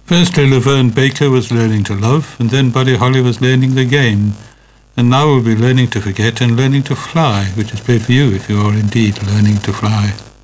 Firstly, Laverne Baker was learning to love, and then Buddy Holly was learning the game. And now we'll be learning to forget and learning to fly, which is great for you if you are indeed learning to fly.